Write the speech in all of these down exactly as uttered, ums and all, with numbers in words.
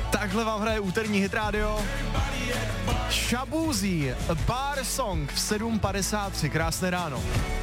Takhle vám hraje úterní Hit Radio. Shaboozey, A Bar Song v sedm padesát tři. Krásné ráno.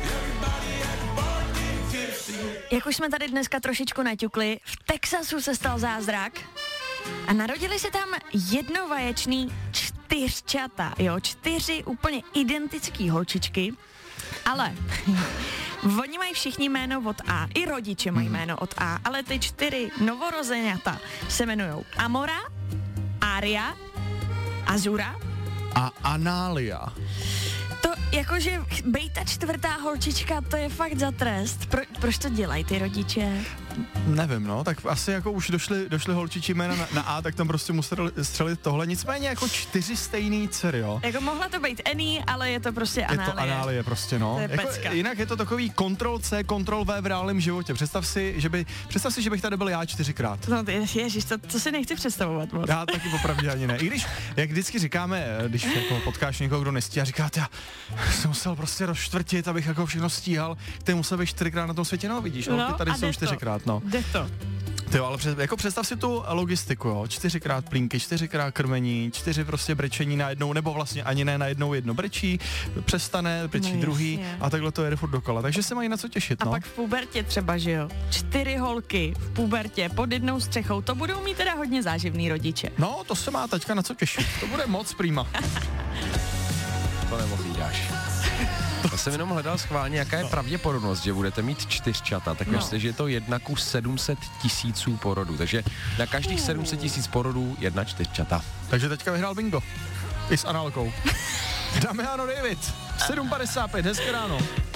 Jak už jsme tady dneska trošičku naťukli, v Texasu se stal zázrak a narodili se tam jednovaječný čtyřčata, jo, čtyři úplně identický holčičky, ale oni mají všichni jméno od A, i rodiče mají jméno od A, ale ty čtyři novorozenata se jmenujou Amora, Aria, Azura A Anália. To jakože bejt ta čtvrtá holčička, to je fakt za trest. Pro, proč to dělají ty rodiče? Nevím, no, tak asi jako už došly, došly holčičí jména na, na A, tak tam prostě museli střelit tohle. Nicméně jako čtyři stejný dcery, jo. Jako mohla to být Annie, ale je to prostě Análie. Je to Análie prostě, no. To je jako, pecka. Jinak je to takový kontrol C, kontrol V v reálném životě. Představ si, že by, představ si, že bych tady byl já čtyřikrát. No ty, ježiš, to, to si nechci představovat moc. Já taky popravdě ani ne. I když, jak vždycky říkáme, když jako potkáš někoho, kdo nestíhá, říká, já jsem musel prostě rozčtvrtit, abych jako všechno stíhal, ty musel být čtyřikrát na tom světě, no vidíš, no, ty tady jsou čtyřikrát, no. Jde to. Ty jo, ale před, jako představ si tu logistiku, jo, čtyřikrát plínky, čtyřikrát krmení, čtyři prostě brečení na jednou, nebo vlastně ani ne na jednou, jedno brečí, přestane, brečí no, druhý jasně. A takhle to jede furt dokola, takže se mají na co těšit, a no. A pak v pubertě třeba, že jo, čtyři holky v pubertě pod jednou střechou, to budou mít teda hodně záživný rodiče. No, to se má taťka na co těšit, to bude moc prima. To nemohlídáš. Já jsem jenom hledal schválně, jaká je no. pravděpodobnost, že budete mít čtyřčata, tak věřte, no. že je to jedna ku sedm set tisíců porodů, takže na každých uh. sedm set tisíc porodů jedna čtyřčata. Takže teďka vyhrál bingo. I s Análkou. Dáme ano, David. sedm padesát pět, hezké ráno.